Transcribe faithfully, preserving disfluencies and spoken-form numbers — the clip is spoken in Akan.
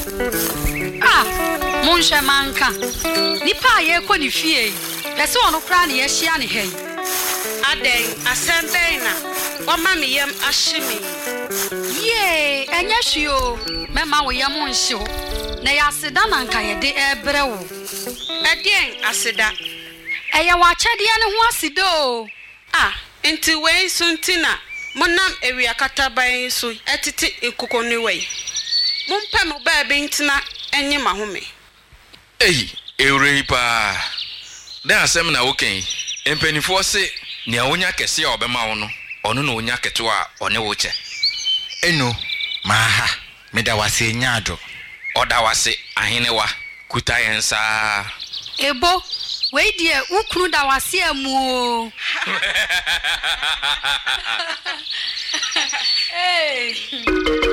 Ah, Monsha Manka. Nipa ye ko ni fie. Pese ono kra na ye hia ne hen. Aden asembei na. O ma me yam ahyemi. Ye, enya hwio. Mema wo yam nhye wo. Na ya aseda na nka ye de ebre wo. Aden aseda. Eye wa chede ne ho asida o. Ah, enti we suntina. Monam ewia kataban so etiti ekuko ni we. Mompa mo ba be ntina enye mahome. Ei, ewre pa. Na asem na woken. Empanifo se nea wonya kese a obema wo no, ono na wonya keto a one wo che. Eno, maha, meda wase nyaado. Oda wase ahenewa kuta yensa. Ebo, we die ukru da wase amu. Hey.